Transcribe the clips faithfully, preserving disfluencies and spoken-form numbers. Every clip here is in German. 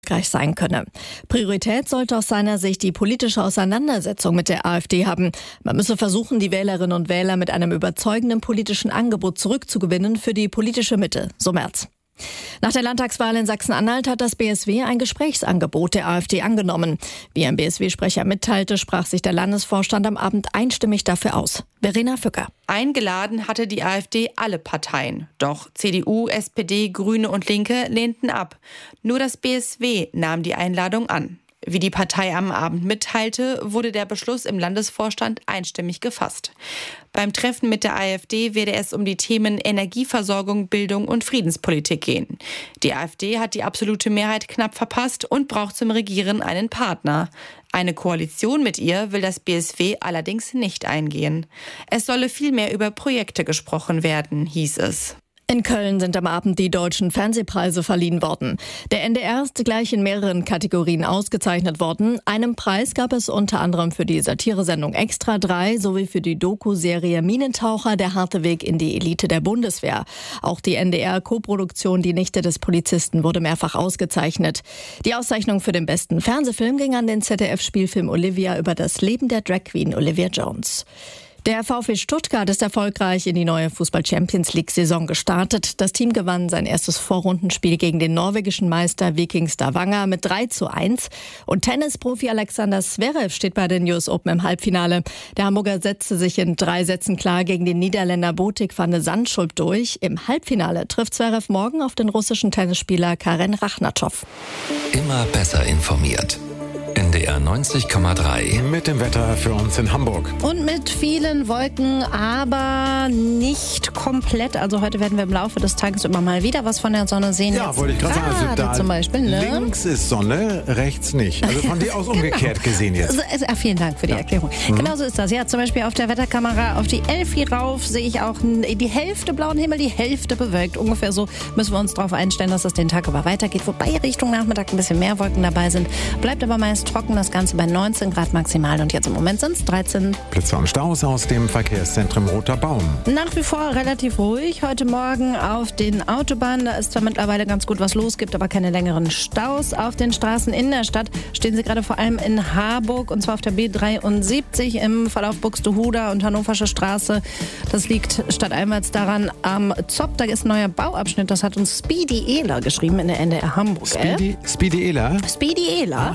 erfolgreich sein könne. Priorität sollte aus seiner Sicht die politische Auseinandersetzung mit der AfD haben. Man müsse versuchen, die Wählerinnen und Wähler mit einem überzeugenden politischen Angebot zurückzugewinnen für die politische Mitte, so Merz. Nach der Landtagswahl in Sachsen-Anhalt hat das B S W ein Gesprächsangebot der AfD angenommen. Wie ein B S W-Sprecher mitteilte, sprach sich der Landesvorstand am Abend einstimmig dafür aus. Verena Fücker. Eingeladen hatte die AfD alle Parteien. Doch C D U, S P D, Grüne und Linke lehnten ab. Nur das B S W nahm die Einladung an. Wie die Partei am Abend mitteilte, wurde der Beschluss im Landesvorstand einstimmig gefasst. Beim Treffen mit der AfD werde es um die Themen Energieversorgung, Bildung und Friedenspolitik gehen. Die AfD hat die absolute Mehrheit knapp verpasst und braucht zum Regieren einen Partner. Eine Koalition mit ihr will das B S W allerdings nicht eingehen. Es solle vielmehr über Projekte gesprochen werden, hieß es. In Köln sind am Abend die deutschen Fernsehpreise verliehen worden. Der N D R ist gleich in mehreren Kategorien ausgezeichnet worden. Einen Preis gab es unter anderem für die Satiresendung Extra drei sowie für die Doku-Serie Minentaucher, der harte Weg in die Elite der Bundeswehr. Auch die N D R-Koproduktion Die Nichte des Polizisten wurde mehrfach ausgezeichnet. Die Auszeichnung für den besten Fernsehfilm ging an den Z D F-Spielfilm Olivia über das Leben der Drag Queen Olivia Jones. Der VfB Stuttgart ist erfolgreich in die neue Fußball-Champions-League-Saison gestartet. Das Team gewann sein erstes Vorrundenspiel gegen den norwegischen Meister Viking Stavanger mit drei zu eins. Und Tennisprofi Alexander Zverev steht bei den U S Open im Halbfinale. Der Hamburger setzte sich in drei Sätzen klar gegen den Niederländer Botik van de Zandschulp durch. Im Halbfinale trifft Zverev morgen auf den russischen Tennisspieler Karen Rachnatow. Immer besser informiert. N D R neunzig Komma drei. Mit dem Wetter für uns in Hamburg. Und mit vielen Wolken, aber nicht komplett. Also heute werden wir im Laufe des Tages immer mal wieder was von der Sonne sehen. Ja, Jetzt wollte ich gerade sagen. Also da zum Beispiel, ne? Links ist Sonne, rechts nicht. Also von dir aus umgekehrt genau. gesehen jetzt. Also, also, vielen Dank für die ja. Erklärung. Mhm. Genau so ist das. Ja, zum Beispiel auf der Wetterkamera auf die Elfi rauf sehe ich auch die Hälfte blauen Himmel, die Hälfte bewölkt. Ungefähr so müssen wir uns darauf einstellen, dass es den Tag über weitergeht. Wobei Richtung Nachmittag ein bisschen mehr Wolken dabei sind. Bleibt aber meist trocken, das Ganze bei neunzehn Grad maximal und jetzt im Moment sind es dreizehn. Blitze und Staus aus dem Verkehrszentrum Roter Baum. Nach wie vor relativ ruhig. Heute Morgen auf den Autobahnen, da ist zwar mittlerweile ganz gut was los, gibt aber keine längeren Staus. Auf den Straßen in der Stadt stehen sie gerade vor allem in Harburg und zwar auf der B dreiundsiebzig im Verlauf Buxtehude und Hannoversche Straße. Das liegt stadteinwärts daran am Zopp. Da ist ein neuer Bauabschnitt, das hat uns Speedy Ehler geschrieben in der N D R Hamburg. Speedy, Speedy Ehler? Speedy Ehler.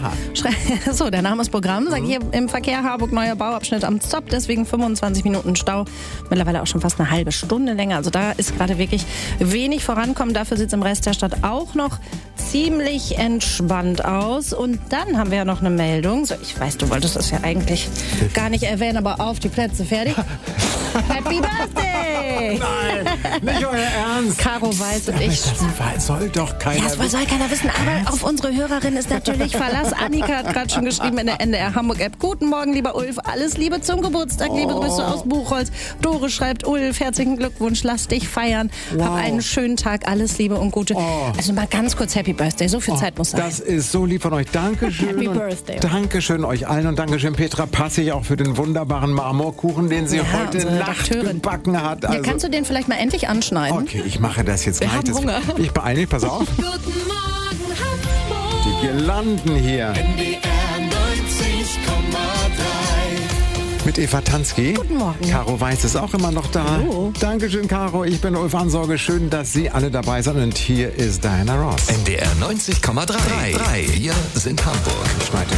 So, der Name ist Programm. Sag ich hier im Verkehr Harburg, neuer Bauabschnitt am Zopp, deswegen fünfundzwanzig Minuten Stau. Mittlerweile auch schon fast eine halbe Stunde länger. Also da ist gerade wirklich wenig vorankommen. Dafür sieht es im Rest der Stadt auch noch ziemlich entspannt aus. Und dann haben wir ja noch eine Meldung. So, ich weiß, du wolltest das ja eigentlich gar nicht erwähnen, aber auf die Plätze, fertig. Happy Birthday! Nein, nicht euer Ernst. Caro Weiß und ich. Das soll doch keiner Ja, das soll keiner wissen, aber auf unsere Hörerin ist natürlich Verlass. Annika hat gerade schon geschrieben in der N D R Hamburg App. Guten Morgen, lieber Ulf. Alles Liebe zum Geburtstag. Oh. Liebe Grüße aus Buchholz. Dore schreibt, Ulf, herzlichen Glückwunsch. Lass dich feiern. Wow. Hab einen schönen Tag. Alles Liebe und Gute. Oh. Also mal ganz kurz Happy Birthday. So viel oh, Zeit muss sein. Das ist so lieb von euch. Dankeschön. Happy Birthday. Dankeschön euch allen und Dankeschön Petra Passig auch für den wunderbaren Marmorkuchen, den sie ja, heute Nacht gebacken hat. Also, ja, kannst du den vielleicht mal endlich anschneiden? Okay, ich mache das jetzt Wir gleich. haben Das, Hunger. Ich beeile mich, pass auf. Guten Morgen, Hamburg. Die Girlanden hier. N D R neunzig Komma drei. Mit Eva Tansky. Guten Morgen. Caro Weiß ist auch immer noch da. Hallo. Dankeschön, Caro. Ich bin Ulf Ansorge. Schön, dass Sie alle dabei sind. Und hier ist Diana Ross. N D R neunzig Komma drei. Wir sind Hamburg. Schneit